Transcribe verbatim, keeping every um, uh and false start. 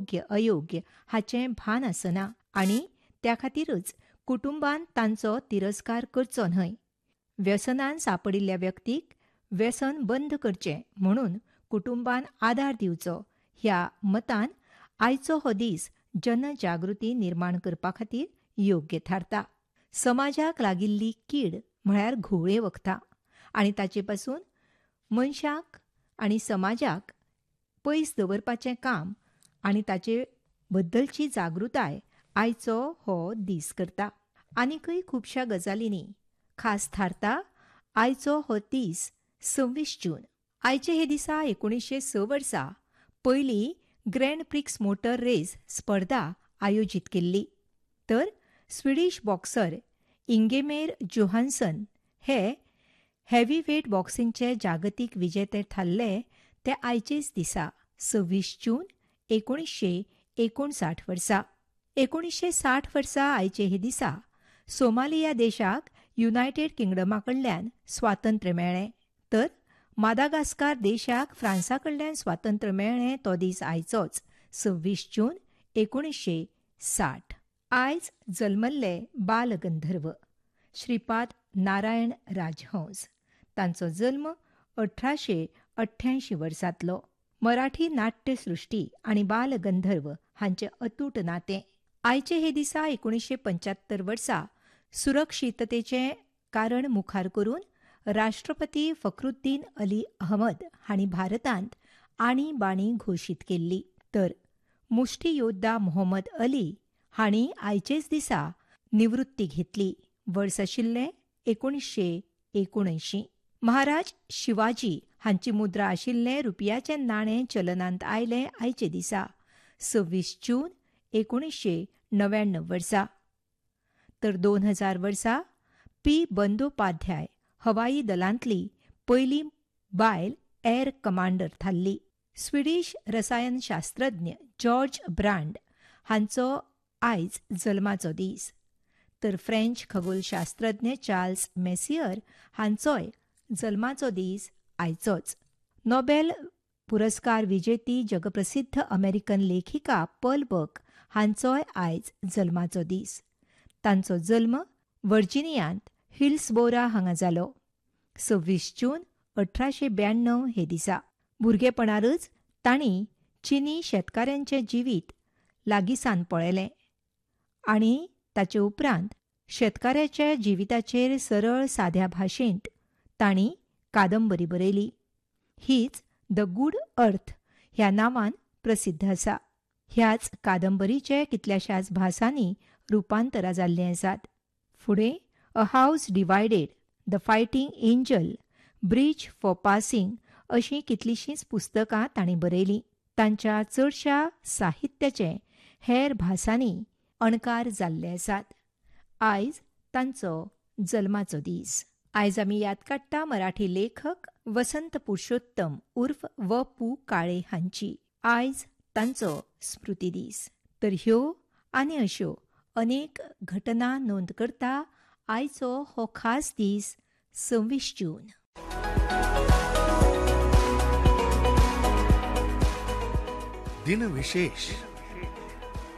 योग्य अयोग्य हाचें भान आसना आनी त्या खातीरच कुटुंबान तांचो तिरस्कार करचो न्हय. व्यसनान सांपडिल्ल्या व्यक्तीक व्यसन बंद करचें म्हणून कुटुंबान आदार दिवचो ह्या मतान आयचो हो दीस जनजागृती निर्माण करपा खातीर योग्य थारता. समाजाक लागिल्ली कीड म्हळ्यार घुवळे वखदां आनी ताचे पासून मनशाक आनी समाजाक पयस दवरपाचें काम आनी ताचे बद्दलची जागृताय आयचो हो दीस करता. आनीकय खुबश्या गजालींनी खास थारता आयचो हो दीस सव्वीस जून. आयचे हे दिसा एकुणीशे स वर्सा पयली ग्रँड प्रिक्स मोटर रेस स्पर्धा आयोजीत केल्ली. तर स्विडीश बॉक्सर इंगेमेर जोहान्सन हे हेवीवेट बॉक्सिंगचे जागतीक विजेते थारले ते आयचेच दिसा सव्वीस जून एकुणीशे एकोणसाठ वर्सा. एकुणीशे साठ वर्सा आयचे हे दिसा सोमालिया देशाक युनायटेड किंगडमा कडल्यान स्वातंत्र्य मेळ्ळें. तर मादागास्कार देशाक फ्रांसा कडल्यान स्वातंत्र्य मेळ्ळें तो दीस आयचोच सव्वीस जून एकुणीशे साठ. आयज जल्मल्ले बालगंधर्व श्रीपाद नारायण राजहंस. तांचो जल्म अठराशे अठ्ठ्यायंशी वर्सांतलो. मराठी नाट्यसृष्टी आनी बालगंधर्व हांचें अतूट नातें. आयचे हे दिसा एकुणीशे पंच्यात्तर वर्सा सुरक्षिततेचें कारण मुखार करून राष्ट्रपती फखरुद्दीन अली अहमद हांणी भारतांत आणीबाणी घोशीत केल्ली. तर मुष्टियोद्धा मोहम्मद अली हांणी आयचेच दिसा निवृत्ती घेतली. वर्स आशिल्लें एकुणीशे एकोणऐंशी. महाराज शिवाजी हांची मुद्रा आशिल्लें रुपयाचें नाणें चलनांत आयलें आयचे दिसा सव्वीस जून एकुणीशे णव्याण्णव वर्सा. तर दोन हजार वर्सा पी बंदोपाध्याय हवाई दलांतली पयली बायल एर कमांडर थारली. स्विडीश रसायनशास्त्रज्ञ जॉर्ज ब्रांड हांचो आयज जल्माचो दीस. तर फ्रेंच खगोलशास्त्रज्ञ चार्ल्स मेसियर हांचोय जल्माचो दीस आयचोच. नोबेल पुरस्कार विजेती जगप्रसिद्ध अमेरिकन लेखिका पर्ल बक हांचोय आयज जल्माचो दीस. तांचो जल्म वर्जिनियांत हिल्सबोरा हांगा जालो सव्वीस जून अठराशे ब्याण्णव हे दिसा. भुरगेपणारच तांणी चिनी शेतकाऱ्यांचें जिवीत लागींसान पळयलें आनी ताचे उपरांत शेतकाऱ्याच्या जिविताचेर सरळ साद्या भाशेंत तांणी कादंबरी बरयली. हीच द गूड अर्थ ह्या नांवान प्रसिद्ध आसा. ह्याच कादंबरीचे कितल्याशाच भासांनी रुपांतरां जाल्लीं आसात. फुडें अ हावस divided, the fighting angel, bridge for passing अशीं कितलींशींच पुस्तकां तांणी बरयलीं. तांच्या चडशा साहित्याचे हेर भासांनी अणकार जाल्ले आसात. आयज तांचो जल्माचो दीस. आयज आमी याद काडटा मराठी लेखक वसंत पुरुषोत्तम उर्फ व पु काळे हांची. आयज तांचो स्मृती दीस. तर ह्यो आनी अश्यो अनेक घटना नोंद करता आयचो हो खास दीस सव्वीस जून. दिन विशेष